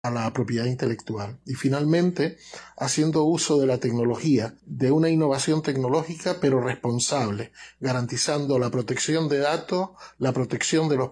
a la propiedad intelectual. Y finalmente, haciendo uso de la tecnología, de una innovación tecnológica pero responsable, garantizando la protección de datos, la protección de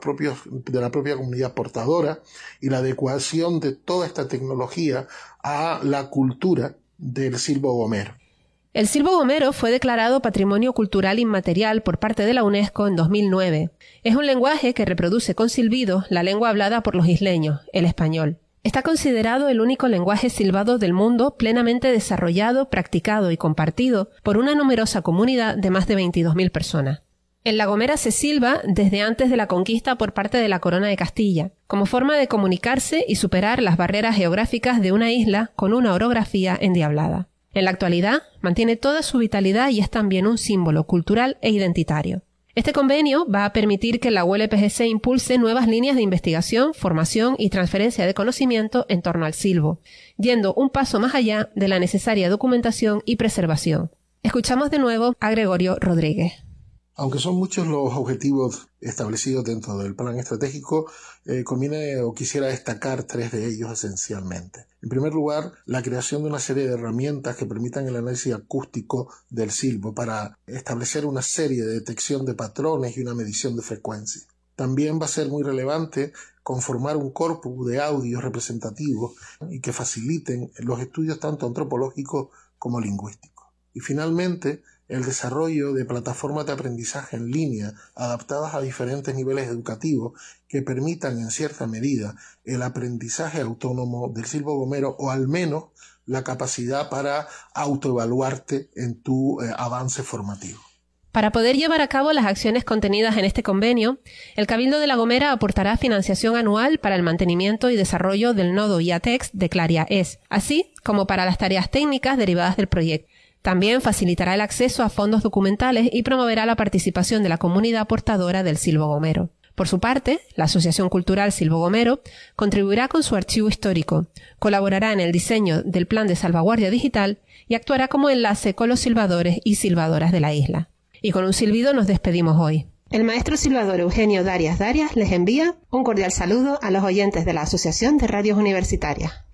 la propia comunidad portadora y la adecuación de toda esta tecnología a la cultura del silbo gomero. El silbo gomero fue declarado Patrimonio Cultural Inmaterial por parte de la UNESCO en 2009. Es un lenguaje que reproduce con silbido la lengua hablada por los isleños, el español. Está considerado el único lenguaje silbado del mundo plenamente desarrollado, practicado y compartido por una numerosa comunidad de más de 22.000 personas. En La Gomera se silba desde antes de la conquista por parte de la Corona de Castilla, como forma de comunicarse y superar las barreras geográficas de una isla con una orografía endiablada. En la actualidad mantiene toda su vitalidad y es también un símbolo cultural e identitario. Este convenio va a permitir que la ULPGC impulse nuevas líneas de investigación, formación y transferencia de conocimiento en torno al silbo, yendo un paso más allá de la necesaria documentación y preservación. Escuchamos de nuevo a Gregorio Rodríguez. Aunque son muchos los objetivos establecidos dentro del plan estratégico, conviene o quisiera destacar 3 de ellos esencialmente. En primer lugar, la creación de una serie de herramientas que permitan el análisis acústico del silbo para establecer una serie de detección de patrones y una medición de frecuencia. También va a ser muy relevante conformar un corpus de audios representativos y que faciliten los estudios tanto antropológicos como lingüísticos. Y finalmente, el desarrollo de plataformas de aprendizaje en línea adaptadas a diferentes niveles educativos que permitan en cierta medida el aprendizaje autónomo del silbo gomero o al menos la capacidad para autoevaluarte en tu avance formativo. Para poder llevar a cabo las acciones contenidas en este convenio, el Cabildo de La Gomera aportará financiación anual para el mantenimiento y desarrollo del nodo IATEX de ClariaES, así como para las tareas técnicas derivadas del proyecto. También facilitará el acceso a fondos documentales y promoverá la participación de la comunidad portadora del silbo gomero. Por su parte, la Asociación Cultural Silbo Gomero contribuirá con su archivo histórico, colaborará en el diseño del plan de salvaguardia digital y actuará como enlace con los silbadores y silbadoras de la isla. Y con un silbido nos despedimos hoy. El maestro silbador Eugenio Darias les envía un cordial saludo a los oyentes de la Asociación de Radios Universitarias.